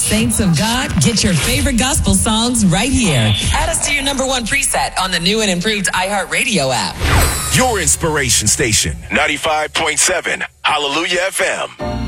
Saints of God, get your favorite gospel songs right here. Add us to your number one preset on the new and improved iHeartRadio app. Your inspiration station, 95.7 Hallelujah FM.